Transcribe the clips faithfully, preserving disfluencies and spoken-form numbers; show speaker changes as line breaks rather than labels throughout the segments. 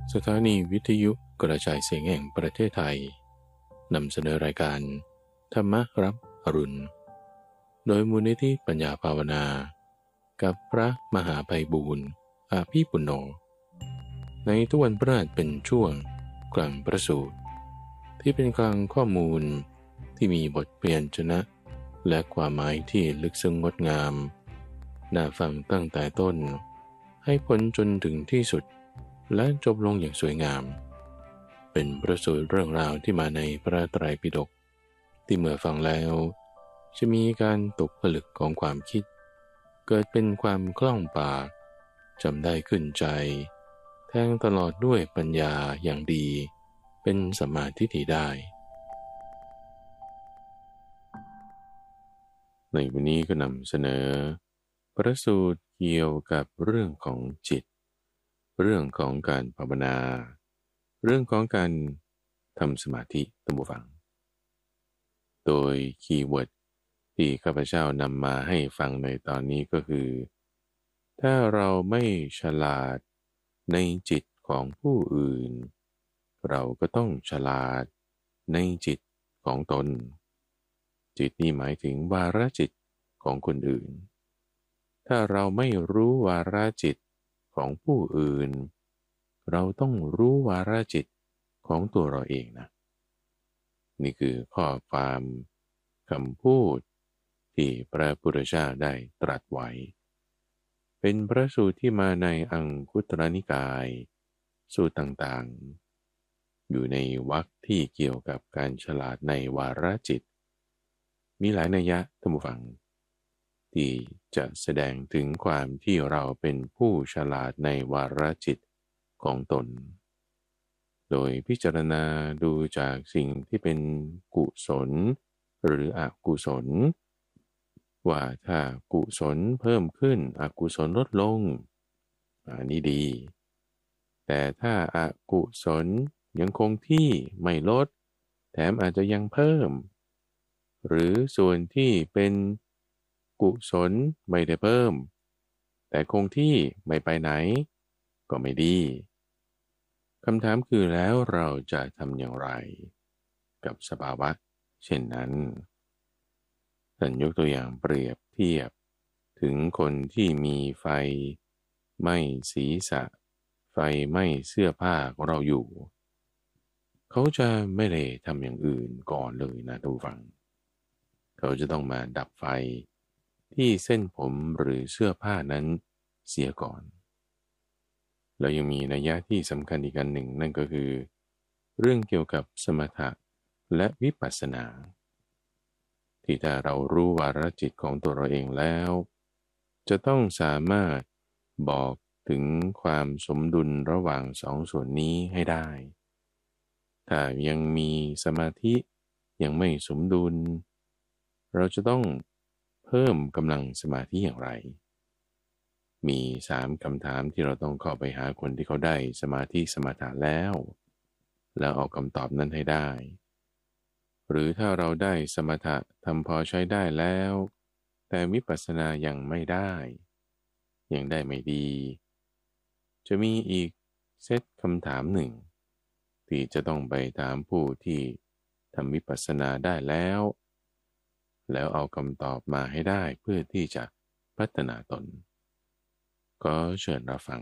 สถานีวิทยุกระจายเสียงแห่งประเทศไทยนำเสนอรายการธรรมรับอรุณโดยมูลนิธิปัญญาภาวนากับพระมหาไพบูลย์อาภีปุณโญในทุกวันพฤหัสเป็นช่วงกลางประสูตรที่เป็นกลางข้อมูลที่มีบทเปลี่ยนชนะและความหมายที่ลึกซึ้งงดงามน่าฟังตั้งแต่ต้นให้พ้นจนถึงที่สุดและจบลงอย่างสวยงามเป็นประสูตรเรื่องราวที่มาในพระไตรปิฎกที่เมื่อฟังแล้วจะมีการตกผลึกของความคิดเกิดเป็นความคล่องปากจำได้ขึ้นใจแทงตลอดด้วยปัญญาอย่างดีเป็นสัมมาทิฏฐิได้ในวันนี้ก็นำเสนอพระสูตรเกี่ยวกับเรื่องของจิตเรื่องของการภาวนาเรื่องของการทำสมาธิตั้งฟังโดยคีย์เวิร์ดที่ข้าพเจ้านำมาให้ฟังในตอนนี้ก็คือถ้าเราไม่ฉลาดในจิตของผู้อื่นเราก็ต้องฉลาดในจิตของตนจิตนี่หมายถึงวาระจิตของคนอื่นถ้าเราไม่รู้วาระจิตของผู้อื่นเราต้องรู้วาระจิตของตัวเราเองนะนี่คือข้อความคำพูดที่พระพุทธเจ้าได้ตรัสไว้เป็นพระสูตรที่มาในอังคุตรนิกายสูตรต่างๆอยู่ในวรรคที่เกี่ยวกับการฉลาดในวาระจิตมีหลายนัยยะท่านผู้ฟังที่จะแสดงถึงความที่เราเป็นผู้ฉลาดในวาระจิตของตนโดยพิจารณาดูจากสิ่งที่เป็นกุศลหรืออกุศลว่าถ้ากุศลเพิ่มขึ้นอกุศลลดลงอันนี้ดีแต่ถ้าอกุศลยังคงที่ไม่ลดแถมอาจจะยังเพิ่มหรือส่วนที่เป็นกุศลไม่ได้เพิ่มแต่คงที่ไม่ไปไหนก็ไม่ดีคำถามคือแล้วเราจะทำอย่างไรกับสภาวะเช่นนั้นท่านยกตัวอย่างเปรียบเทียบถึงคนที่มีไฟไหม้ศีรษะไฟไหม้เสื้อผ้าของเราอยู่เขาจะไม่ได้ทำอย่างอื่นก่อนเลยนะทุกฝังเขาจะต้องมาดับไฟที่เส้นผมหรือเสื้อผ้านั้นเสียก่อนแล้วยังมีนัยยะที่สำคัญอีกอันหนึ่งนั่นก็คือเรื่องเกี่ยวกับสมถะและวิปัสสนาที่ถ้าเรารู้วาระจิตของตัวเราเองแล้วจะต้องสามารถบอกถึงความสมดุลระหว่างสองส่วนนี้ให้ได้ถ้ายังมีสมาธิยังไม่สมดุลเราจะต้องเพิ่มกำลังสมาธิอย่างไรมีสามคำถามที่เราต้องเข้าไปหาคนที่เขาได้สมาธิสมถะแล้วแล้วเอาคำตอบนั้นให้ได้หรือถ้าเราได้สมถะทำพอใช้ได้แล้วแต่วิปัสสนายังไม่ได้ยังได้ไม่ดีจะมีอีกเซตคำถามหนึ่งที่จะต้องไปถามผู้ที่ทำวิปัสสนาได้แล้วแล้วเอาคำตอบมาให้ได้เพื่อที่จะพัฒนาตนก็เชิญรับฟัง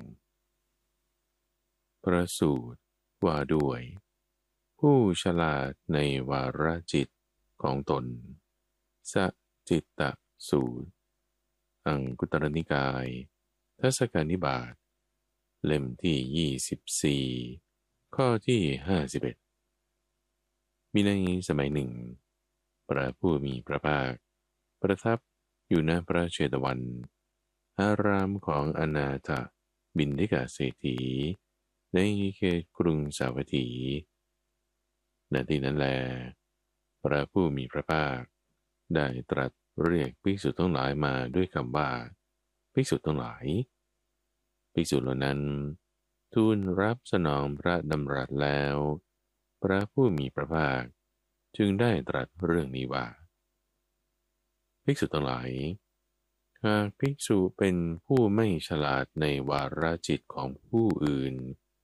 พระสูตรว่าด้วยผู้ฉลาดในวาระจิตของตนสจิตตสูตรอังคุตรนิกายทัศกนิบาตเล่มที่ยี่สิบสี่ข้อที่ห้าสิบเอ็ดมีในสมัยหนึ่งพระผู้มีพระภาคประทับอยู่ณพระเชตวันอารามของอนาถบิณฑิกเศรษฐีในเขตกรุงสาวัตถีณที่นั้นแลพระผู้มีพระภาคได้ตรัสเรียกภิกษุทั้งหลายมาด้วยคำว่าภิกษุทั้งหลายภิกษุเหล่านั้นทูลรับสนองพระดำรัสแล้วพระผู้มีพระภาคจึงได้ตรัสเรื่องนี้ว่าภิกษุทั้งหลายหากภิกษุเป็นผู้ไม่ฉลาดในวาระจิตของผู้อื่น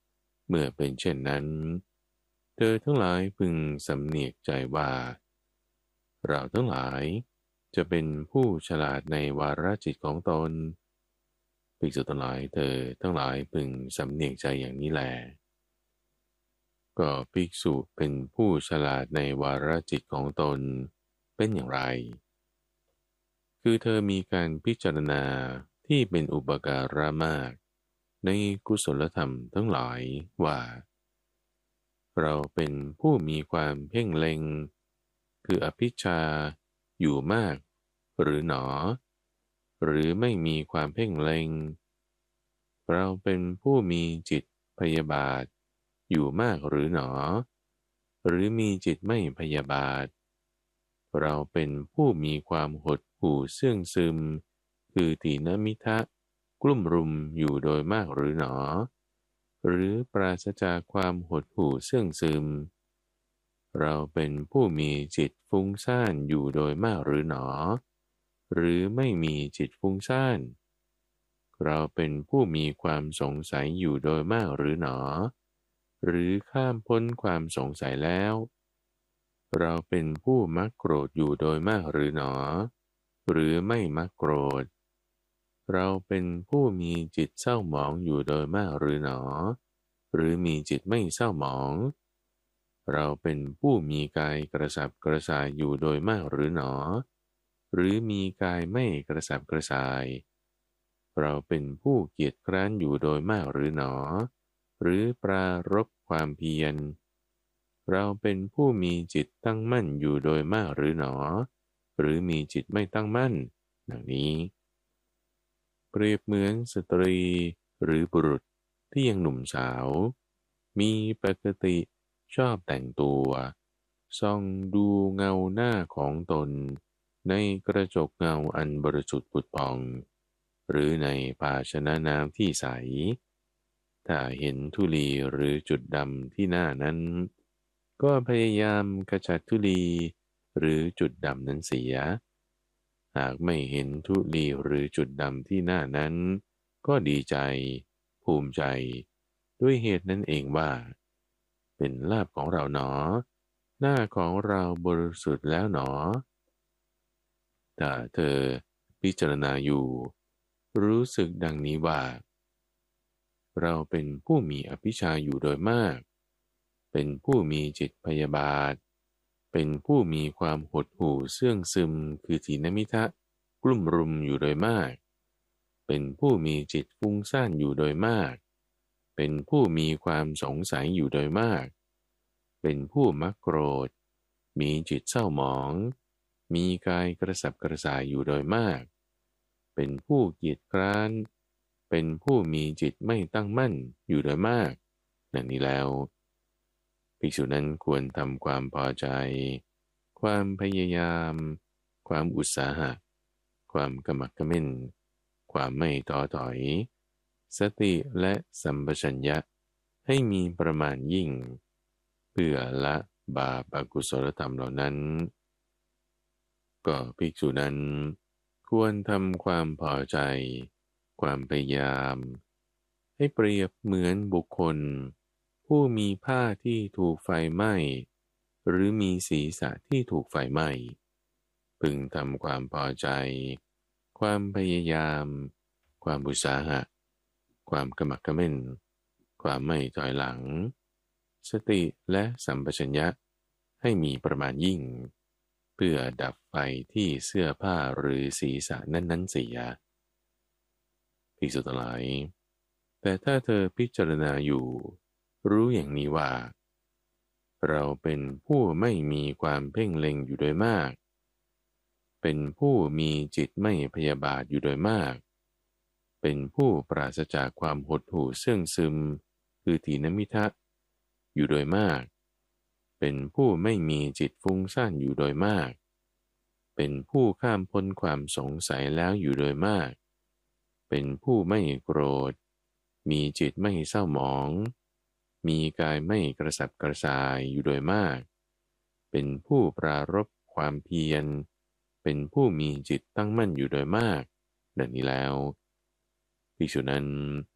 เมื่อเป็นเช่นนั้นเธอทั้งหลายพึงสำเนียกใจว่าเราทั้งหลายจะเป็นผู้ฉลาดในวาระจิตของตนภิกษุทั้งหลายเธอทั้งหลายพึงสำเนียกใจอย่างนี้แลก็ภิกษุเป็นผู้ฉลาดในวาระจิตของตนเป็นอย่างไรคือเธอมีการพิจารณาที่เป็นอุปการะมากในกุศลธรรมทั้งหลายว่าเราเป็นผู้มีความเพ่งเล็งคืออภิชฌาอยู่มากหรือหนอหรือไม่มีความเพ่งเล็งเราเป็นผู้มีจิตพยาบาทอยู่มากหรือหนอหรือมีจิตไม่พยาบาทเราเป็นผู้มีความหดหู่เสื่องซึมคือตีนมิทะกลุ่มรุมอยู่โดยมากหรือหนอหรือปราศจากความหดหู่เสื่องซึมเราเป็นผู้มีจิตฟุ้งซ่านอยู่โดยมากหรือหนอหรือไม่มีจิตฟุ้งซ่านเราเป็นผู้มีความสงสัยอยู่โดยมากหรือหนอหรือข้ามพ้นความสงสัยแล้วเราเป็นผู้มักโกรธอยู่โดยมากหรือหนอหรือไม่มักโกรธเราเป็นผู้มีจิตเศร้าหมองอยู่โดยมากหรือหนอหรือมีจิตไม่เศร้าหมองเราเป็นผู้มีกายกระสับกระส่ายอยู่โดยมากหรือหนอหรือมีกายไม่กระสับกระส่ายเราเป็นผู้เกียจคร้านอยู่โดยมากหรือหนอหรือปรารภความเพียรเราเป็นผู้มีจิตตั้งมั่นอยู่โดยมากหรือหนอหรือมีจิตไม่ตั้งมั่นดังนี้เปรียบเหมือนสตรีหรือบุรุษที่ยังหนุ่มสาวมีปกติชอบแต่งตัวส่องดูเงาหน้าของตนในกระจกเงาอันบริสุทธิ์ผุดผ่องหรือในภาชนะน้ำที่ใสถ้าเห็นธุลีหรือจุดดำที่หน้านั้นก็พยายามกระจัดธุลีหรือจุดดำนั้นเสียหากไม่เห็นธุลีหรือจุดดำที่หน้านั้นก็ดีใจภูมิใจด้วยเหตุนั้นเองว่าเป็นลาภของเราหนอหน้าของเราบริสุทธิ์แล้วหนอถ้าเธอพิจารณาอยู่รู้สึกดังนี้ว่าเราเป็นผู้มีอภิชาอยู่โดยมากเป็นผู้มีจิตพยาบาทเป็นผู้มีความหดหู่เสื่องซึมคือถีนมิทะกลุ่มรุมอยู่โดยมากเป็นผู้มีจิตฟุ้งซ่านอยู่โดยมากเป็นผู้มีความสงสัยอยู่โดยมากเป็นผู้มักโกรธมีจิตเศร้าหมองมีกายกระสับกระส่ายอยู่โดยมากเป็นผู้เกียจคร้านเป็นผู้มีจิตไม่ตั้งมั่นอยู่โดยมากดังนี้แล้วภิกษุนั้นควรทำความพอใจความพยายามความอุตสาหะความกำมักกะเม่นความไม่ท้อถอยสติและสัมปชัญญะให้มีประมาณยิ่งเพื่อละบาปอกุศลธรรมเหล่านั้นก็ภิกษุนั้นควรทำความพอใจความพยายามให้เปรียบเหมือนบุคคลผู้มีผ้าที่ถูกไฟไหม้หรือมีศีรษะที่ถูกไฟไหม้พึงทำความพอใจความพยายามความอุตสาหะความกระหมักกระเม่นความไม่ถอยหลังสติและสัมปชัญญะให้มีประมาณยิ่งเพื่อดับไฟที่เสื้อผ้าหรือศีรษะนั้นๆเสียภิกษุทั้งหลายแต่ถ้าเธอพิจารณาอยู่รู้อย่างนี้ว่าเราเป็นผู้ไม่มีความเพ่งเล็งอยู่โดยมากเป็นผู้มีจิตไม่พยาบาทอยู่โดยมากเป็นผู้ปราศจากความหดหู่เสื่องซึมคือถีนมิทะอยู่โดยมากเป็นผู้ไม่มีจิตฟุ้งซ่านอยู่โดยมากเป็นผู้ข้ามพ้นความสงสัยแล้วอยู่โดยมากเป็นผู้ไม่โกรธมีจิตไม่เศร้าหมองมีกายไม่กระสับกระส่ายอยู่โดยมากเป็นผู้ปรารภความเพียรเป็นผู้มีจิตตั้งมั่นอยู่โดยมากดังนี้แล้วภิกษุนั้น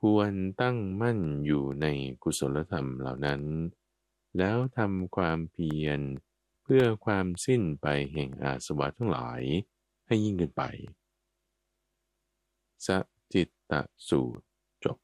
ควรตั้งมั่นอยู่ในกุศลธรรมเหล่านั้นแล้วทำความเพียรเพื่อความสิ้นไปแห่งอาสวะทั้งหลายให้ยิ่งขึ้นไปสจิตตสูตรจบ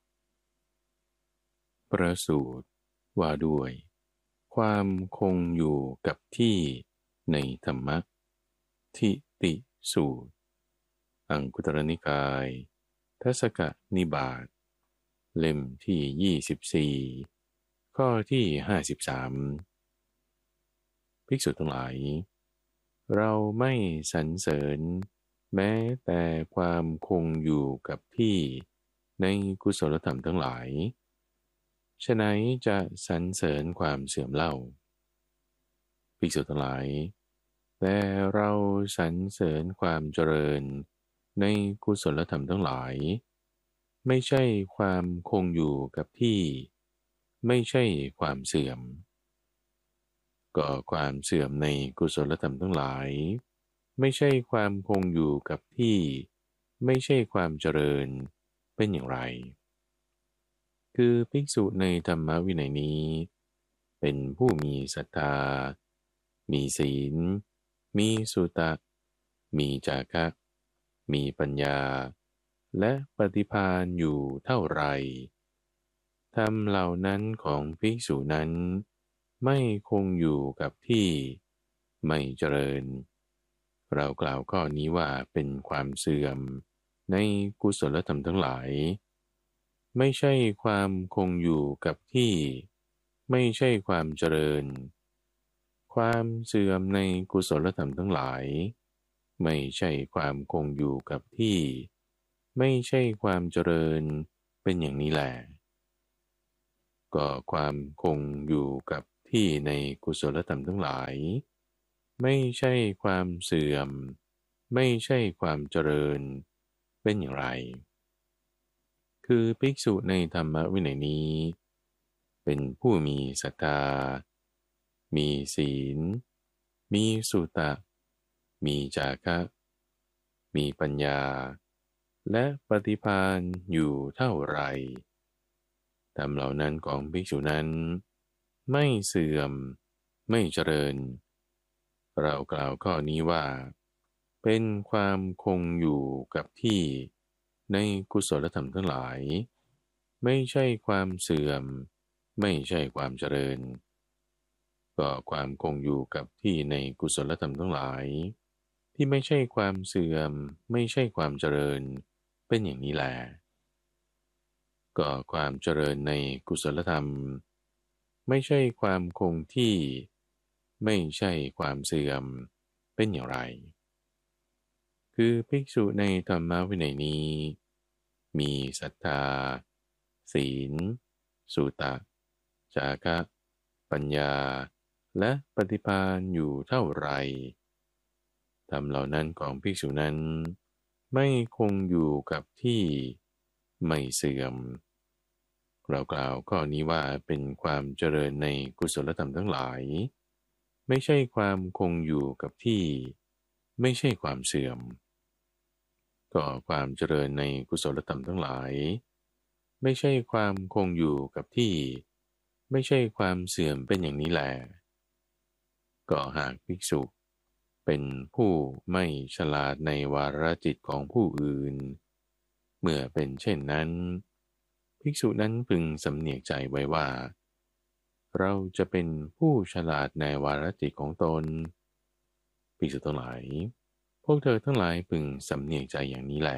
ประสูตรว่าด้วย ความคงอยู่กับที่ในธรรมะทิติสูตรอังคุตรนิกายทัศกนิบาตเล่มที่ยี่สิบสี่ข้อที่ห้าสิบสามภิกษุทั้งหลายเราไม่สรรเสริญแม้แต่ความคงอยู่กับที่ในกุศลธรรมทั้งหลายฉะนั้นจะสรรเสริญความเสื่อมเล่าภิกษุทั้งหลายแต่เราสรรเสริญความเจริญในกุศลธรรมทั้งหลายไม่ใช่ความคงอยู่กับที่ไม่ใช่ความเสื่อมก็ความเสื่อมในกุศลธรรมทั้งหลายไม่ใช่ความคงอยู่กับที่ไม่ใช่ความเจริญเป็นอย่างไรคือภิกษุในธรรมวินัยนี้เป็นผู้มีศรัทธามีศีลมีสุตะมีจาคะมีปัญญาและปฏิภาณอยู่เท่าไรธรรมเหล่านั้นของภิกษุนั้นไม่คงอยู่กับที่ไม่เจริญเรากล่าวข้อนี้ว่าเป็นความเสื่อมในกุศลธรรมทั้งหลายไม่ใช่ความคงอยู่กับที่ไม่ใช่ความเจริญความเสื่อมในกุศลธรรมทั้งหลายไม่ใช่ความคงอยู่กับที่ไม่ใช่ความเจริญเป็นอย่างนี้แหละก็ความคงอยู่กับที่ในกุศลธรรมทั้งหลายไม่ใช่ความเสื่อมไม่ใช่ความเจริญเป็นอย่างไรคือภิกษุในธรรมวินัยนี้เป็นผู้มีศรัทธามีศีลมีสุตะมีจาคะมีปัญญาและปฏิภาณอยู่เท่าไรธรรมเหล่านั้นของภิกษุนั้นไม่เสื่อมไม่เจริญเรากล่าวข้อนี้ว่าเป็นความคงอยู่กับที่ในกุศลธรรมทั้งหลายไม่ใช่ความเสื่อมไม่ใช่ความเจริญก็ความคงอยู่กับที่ในกุศลธรรมทั้งหลายที่ไม่ใช่ความเสื่อมไม่ใช่ความเจริญเป็นอย่างนี้แหละก็ความเจริญในกุศลธรรมไม่ใช่ความคงที่ไม่ใช่ความเสื่อมเป็นอย่างไรคือภิกษุในธรรมวินัยนี้มีศรัทธาศีลสุตะจาคะปัญญาและปฏิภาณอยู่เท่าไรธรรมเหล่านั้นของภิกษุนั้นไม่คงอยู่กับที่ไม่เสื่อมเรากล่าวข้อนี้ว่าเป็นความเจริญในกุศลธรรมทั้งหลายไม่ใช่ความคงอยู่กับที่ไม่ใช่ความเสื่อมก็ความเจริญในกุศลธรรมทั้งหลายไม่ใช่ความคงอยู่กับที่ไม่ใช่ความเสื่อมเป็นอย่างนี้แหละก็หากภิกษุเป็นผู้ไม่ฉลาดในวาระจิตของผู้อื่นเมื่อเป็นเช่นนั้นภิกษุนั้นพึงสำเนียกใจไว้ว่าเราจะเป็นผู้ฉลาดในวาระจิตของตนภิกษุทั้งหลายพวกเธอทั้งหลายพึงสำเนียกใจอย่างนี้แล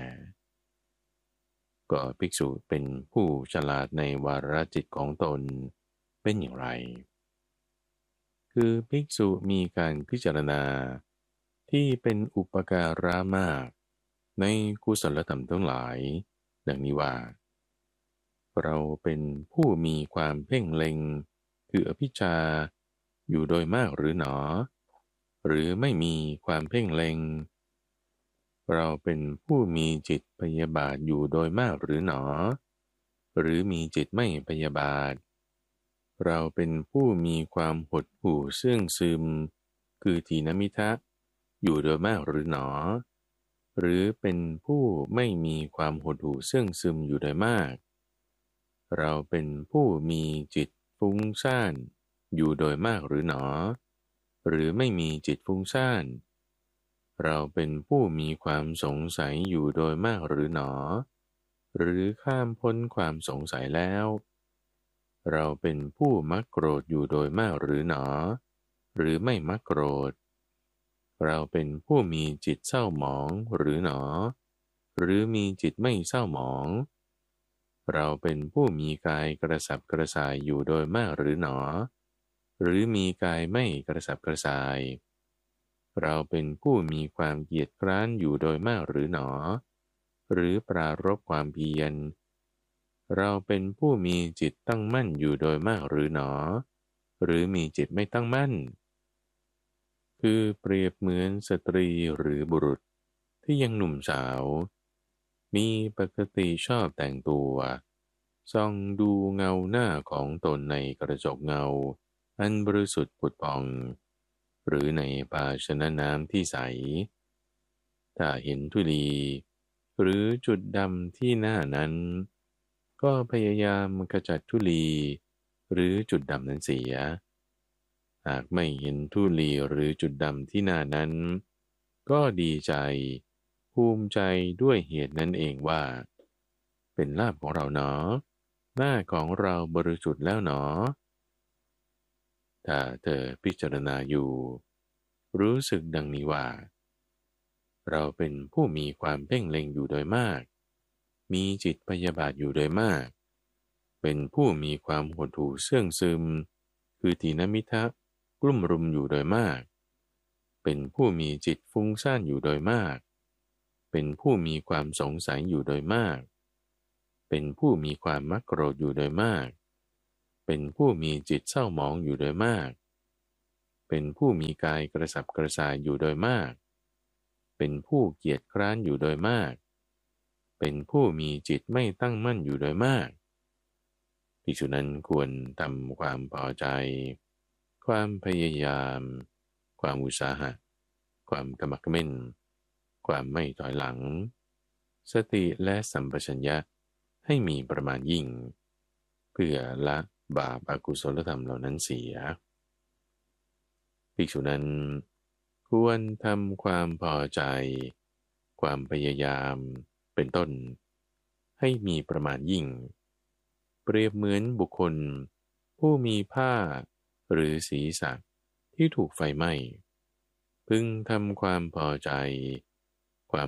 ก็ภิกษุเป็นผู้ฉลาดในวาระจิตของตนเป็นอย่างไรคือภิกษุมีการพิจารณาที่เป็นอุปการะมากในกุศลธรรมทั้งหลายดังนี้ว่าเราเป็นผู้มีความเพ่งเล็งคืออภิชฌาอยู่โดยมากหรือหนอหรือไม่มีความเพ่งเล็งเราเป็นผู้มีจิตพยาบาทอยู่โดยมากหรือหนอหรือมีจิตไม่พยาบาทเราเป็นผู้มีความหดหู่เสื่องซึมคือทีนมิทะอยู่โดยมากหรือหนอหรือเป็นผู้ไม่มีความหดหู่เสื่องซึมอยู่โดยมากเราเป็นผู้มีจิตฟุ้งซ่านอยู่โดยมากหรือหนอหรือไม่มีจิตฟุ้งซ่านเราเป็นผู้มีความสงสัยอยู่โดยมากหรือหนอหรือข้ามพ้นความสงสัยแล้วเราเป็นผู้มักโกรธอยู่โดยมากหรือหนอหรือไม่มักโกรธเราเป็นผู้มีจิตเศร้าหมองหรือหนอหรือมีจิตไม่เศร้าหมองเราเป็นผู้มีกายกระสับกระส่ายอยู่โดยมากหรือหนอหรือมีกายไม่กระสับกระส่ายเราเป็นผู้มีความเกียจคร้านอยู่โดยมากหรือหนอหรือปรารภความเพียรเราเป็นผู้มีจิตตั้งมั่นอยู่โดยมากหรือหนอหรือมีจิตไม่ตั้งมั่นคือเปรียบเหมือนสตรีหรือบุรุษที่ยังหนุ่มสาวมีปกติชอบแต่งตัวส่องดูเงาหน้าของตนในกระจกเงาอันบริสุทธิ์ผุดผ่องหรือในภาชนะน้ำที่ใสถ้าเห็นธุลีหรือจุดดำที่หน้านั้นก็พยายามขจัดธุลีหรือจุดดำนั้นเสียหากไม่เห็นธุลีหรือจุดดำที่หน้านั้นก็ดีใจภูมิใจด้วยเหตุนั้นเองว่าเป็นลาภของเราเนาะหน้าของเราบริสุทธิ์แล้วเนาะถ้าเธอพิจารณาอยู่รู้สึกดังนี้ว่าเราเป็นผู้มีความเพ่งเล็งอยู่โดยมากมีจิตพยาบาทอยู่โดยมากเป็นผู้มีความหดหู่เสื่องซึมคือทีนมิทะกลุ่มรุมอยู่โดยมากเป็นผู้มีจิตฟุ้งซ่านอยู่โดยมากเป็นผู้มีความสงสัยอยู่โดยมากเป็นผู้มีความมักโกรธอยู่โดยมากเป็นผู้มีจิตเศร้าหมองอยู่โดยมากเป็นผู้มีกายกระสับกระส่ายอยู่โดยมากเป็นผู้เกียจคร้านอยู่โดยมากเป็นผู้มีจิตไม่ตั้งมั่นอยู่โดยมากภิกษุนั้นควรทำความพอใจความพยายามความอุตสาหะความกำมักเขม้นความไม่ถอยหลังสติและสัมปชัญญะให้มีประมาณยิ่งเพื่อละบาปอกุศลธรรมเหล่านั้นเสียภิกษุนั้นควรทำความพอใจความพยายามเป็นต้นให้มีประมาณยิ่งเปรียบเหมือนบุคคลผู้มีผ้าหรือศีรษะที่ถูกไฟไหม้พึงทำความพอใจ